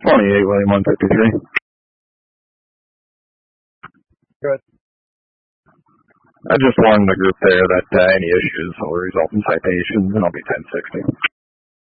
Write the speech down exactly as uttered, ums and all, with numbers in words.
twenty-eight, William one fifty-three. Good. I just warned the group there that uh, any issues will result in citations, and I'll be ten sixty.